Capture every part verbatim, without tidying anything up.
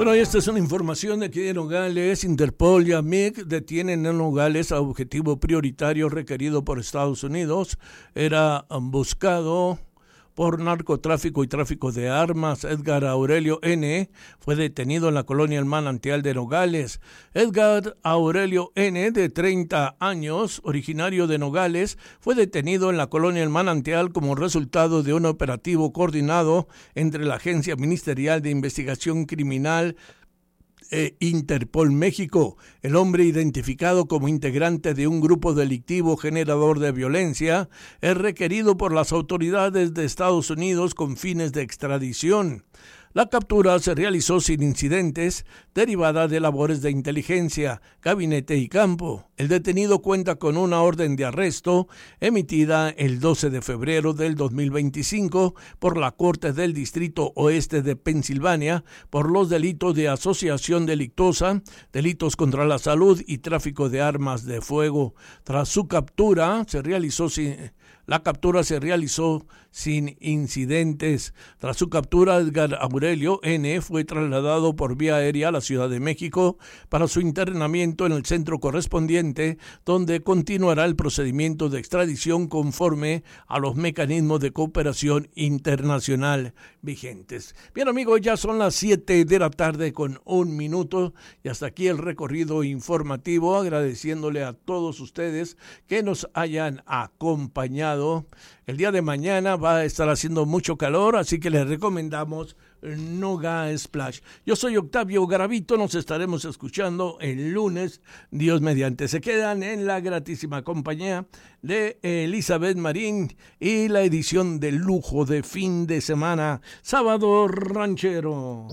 Bueno, y esta es una información de aquí de Nogales. Interpol y A M I C detienen en Nogales a objetivo prioritario requerido por Estados Unidos. Era buscado por narcotráfico y tráfico de armas. Edgar Aurelio N. fue detenido en la colonia El Manantial de Nogales. Edgar Aurelio N., de treinta años, originario de Nogales, fue detenido en la colonia El Manantial como resultado de un operativo coordinado entre la Agencia Ministerial de Investigación Criminal E Interpol México. El hombre, identificado como integrante de un grupo delictivo generador de violencia, es requerido por las autoridades de Estados Unidos con fines de extradición. La captura se realizó sin incidentes, derivada de labores de inteligencia, gabinete y campo. El detenido cuenta con una orden de arresto emitida el doce de febrero del dos mil veinticinco por la Corte del Distrito Oeste de Pensilvania por los delitos de asociación delictuosa, delitos contra la salud y tráfico de armas de fuego. Tras su captura, se realizó sin... La captura se realizó sin incidentes. Tras su captura, Edgar Aurelio N. fue trasladado por vía aérea a la Ciudad de México para su internamiento en el centro correspondiente, donde continuará el procedimiento de extradición conforme a los mecanismos de cooperación internacional vigentes. Bien, amigos, ya son las siete de la tarde con un minuto y hasta aquí el recorrido informativo, agradeciéndole a todos ustedes que nos hayan acompañado. El día de mañana va a estar haciendo mucho calor, así que les recomendamos Noga Splash. Yo soy Octavio Garavito, nos estaremos escuchando el lunes, Dios mediante. Se quedan en la gratísima compañía de Elizabeth Marín y la edición de lujo de fin de semana, Sábado Ranchero.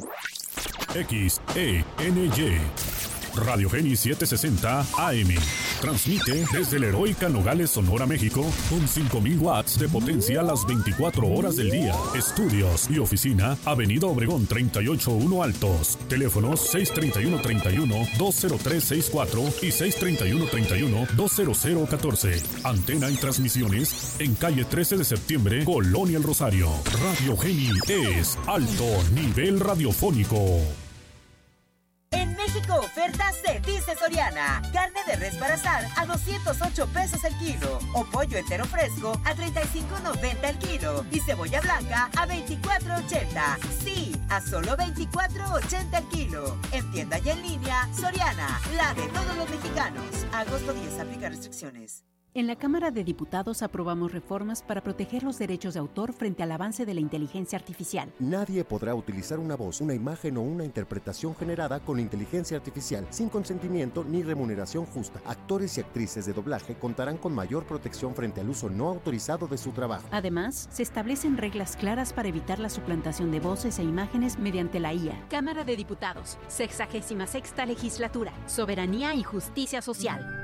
X E N Y Radio Génis setecientos sesenta A M. Transmite desde la heroica Nogales, Sonora, México, con cinco mil watts de potencia las veinticuatro horas del día. Estudios y oficina, Avenida Obregón treinta y ocho uno Altos. Teléfonos seis treinta y uno treinta y uno dos cero tres sesenta y cuatro y seis treinta y uno treinta y uno dos cero cero catorce. Antena y transmisiones en calle trece de septiembre, Colonia El Rosario. Radio Geni es alto nivel radiofónico. En México, ofertas de Dice Soriana. Carne de res para asar a doscientos ocho pesos el kilo. O pollo entero fresco a treinta y cinco noventa el kilo. Y cebolla blanca a veinticuatro ochenta. Sí, a solo veinticuatro ochenta el kilo. En tienda y en línea, Soriana, la de todos los mexicanos. Agosto diez, aplica restricciones. En la Cámara de Diputados aprobamos reformas para proteger los derechos de autor frente al avance de la inteligencia artificial. Nadie podrá utilizar una voz, una imagen o una interpretación generada con inteligencia artificial sin consentimiento ni remuneración justa. Actores y actrices de doblaje contarán con mayor protección frente al uso no autorizado de su trabajo. Además, se establecen reglas claras para evitar la suplantación de voces e imágenes mediante la I A. Cámara de Diputados, sexagésima sexta legislatura, soberanía y justicia social.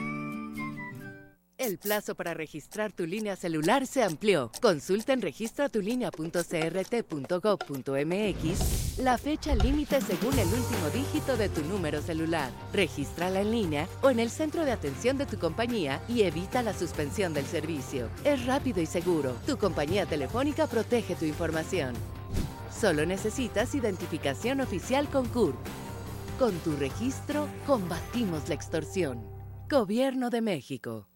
El plazo para registrar tu línea celular se amplió. Consulta en registra tu línea punto c r t punto gov punto m x la fecha límite según el último dígito de tu número celular. Regístrala en línea o en el centro de atención de tu compañía y evita la suspensión del servicio. Es rápido y seguro. Tu compañía telefónica protege tu información. Solo necesitas identificación oficial con C U R P. Con tu registro, combatimos la extorsión. Gobierno de México.